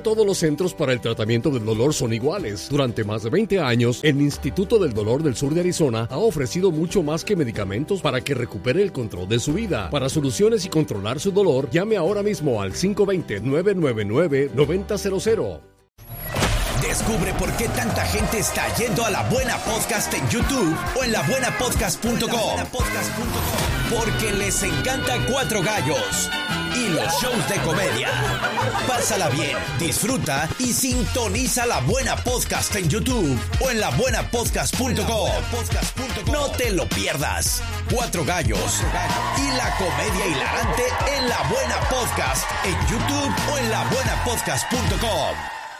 todos los centros para el tratamiento del dolor son iguales. Durante más de 20 años, el Instituto del Dolor del Sur de Arizona ha ofrecido mucho más que medicamentos para que recupere el control de su vida. Para soluciones y controlar su dolor, llame ahora mismo al 520-999-9000. Descubre por qué tanta gente está yendo a La Buena Podcast en YouTube o en labuenapodcast.com. Porque les encanta Cuatro Gallos y los shows de comedia. Pásala bien, disfruta y sintoniza La Buena Podcast en YouTube o en labuenapodcast.com. No te lo pierdas. Cuatro Gallos y la comedia hilarante en La Buena Podcast en YouTube o en labuenapodcast.com.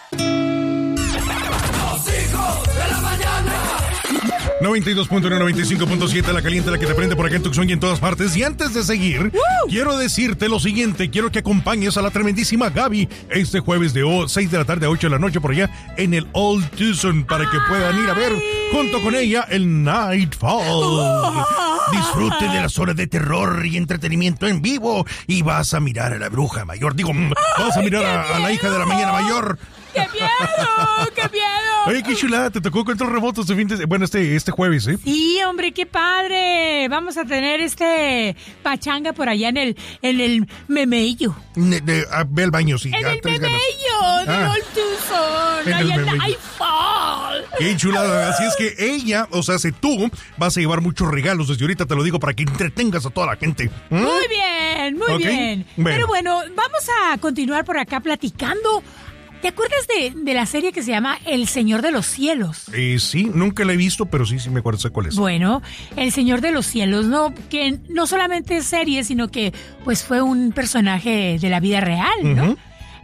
Los hijos de la mañana. 92.1, 95.7, la caliente, la que te prende por acá en Tucson y en todas partes. Y antes de seguir, quiero decirte lo siguiente. Quiero que acompañes a la tremendísima Gaby este jueves de 6 de la tarde a 8 de la noche por allá en el Old Tucson para que puedan ir a ver junto con ella el Nightfall. Disfrute de las horas de terror y entretenimiento en vivo y vas a mirar a la bruja mayor. Digo, vas a mirar a la hija de la mañana mayor. ¡Qué miedo! ¡Qué miedo! Oye, qué chulada, te tocó control remoto este jueves, ¿eh? Sí, hombre, qué padre. Vamos a tener pachanga por allá en el Memello. Ve al baño, sí. En el Memello, de Old Tucson, allá en Nightfall. Qué chulada, así es que ella, o sea, si tú vas a llevar muchos regalos, desde ahorita te lo digo, para que entretengas a toda la gente. Muy bien, muy bien. Bueno. Pero bueno, vamos a continuar por acá platicando. ¿Te acuerdas de la serie que se llama El Señor de los Cielos? Sí, nunca la he visto, pero sí me acuerdo de cuál es. Bueno, El Señor de los Cielos, ¿no? Que no solamente es serie, sino que pues fue un personaje de la vida real, ¿no?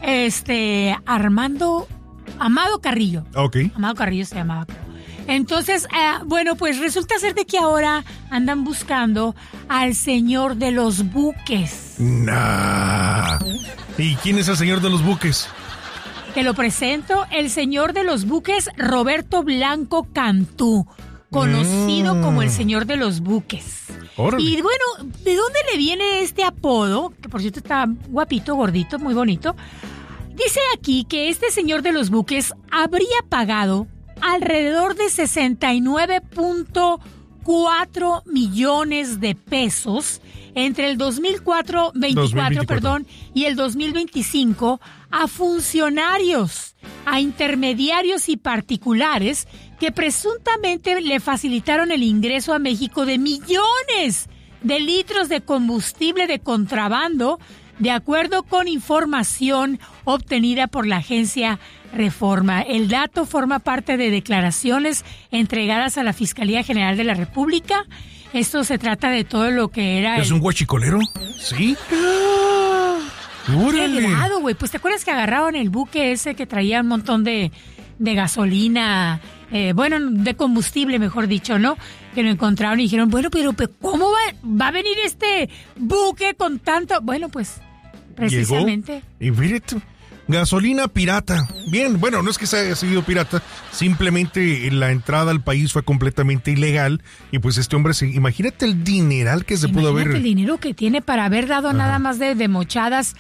Amado Carrillo. Ok. Amado Carrillo se llamaba. Entonces, bueno, pues resulta ser de que ahora andan buscando al Señor de los Buques. Nah. ¿Y quién es el Señor de los Buques? Te lo presento, el Señor de los Buques, Roberto Blanco Cantú, conocido como el Señor de los Buques. Órale. Y bueno, ¿de dónde le viene este apodo? Que por cierto está guapito, gordito, muy bonito. Dice aquí que este Señor de los Buques habría pagado alrededor de 69.4 millones de pesos entre el 2024 y el 2025 a funcionarios, a intermediarios y particulares que presuntamente le facilitaron el ingreso a México de millones de litros de combustible de contrabando, de acuerdo con información obtenida por la agencia Reforma. El dato forma parte de declaraciones entregadas a la Fiscalía General de la República. Esto se trata de todo lo que era... ¿Es un guachicolero? ¿Sí? ¡Qué grado, güey! Pues, ¿te acuerdas que agarraron el buque ese que traía un montón de gasolina, de combustible, mejor dicho, ¿no? Que lo encontraron y dijeron, bueno, pero ¿cómo va a venir este buque con tanto...? Bueno, pues, precisamente... Llegó, y fíjate, gasolina pirata. Bien, bueno, no es que se haya sido pirata, simplemente la entrada al país fue completamente ilegal y pues este hombre, imagínate el dineral que se pudo haber... el dinero que tiene para haber dado nada más de mochadas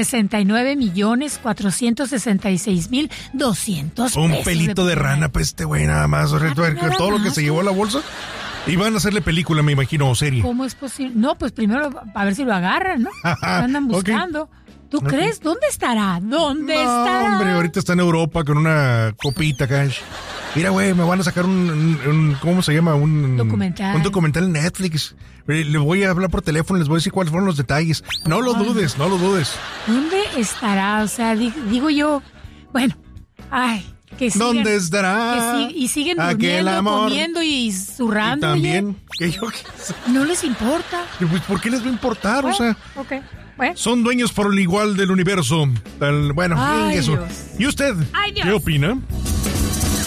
69,466,200 pesos. Un pelito de rana, pues este güey nada más, todo lo que se llevó a la bolsa. Y van a hacerle película, me imagino, o serie. ¿Cómo es posible? No, pues primero a ver si lo agarran, ¿no? Lo andan buscando. Okay. ¿Tú crees? ¿Dónde estará? ¿Estará? Hombre, ahorita está en Europa con una copita acá. Mira, güey, me van a sacar un ¿cómo se llama? Un documental en Netflix. Le voy a hablar por teléfono, les voy a decir cuáles fueron los detalles. No lo dudes. ¿Dónde estará? O sea, digo yo, bueno, que siguen, ¿dónde estará? Y siguen durmiendo, comiendo y zurrando. Y también, no les importa. Pues, ¿por qué les va a importar? Bueno, o sea... Okay. Son dueños por el igual del universo. Bueno, eso. ¿Y usted? ¿Qué opina?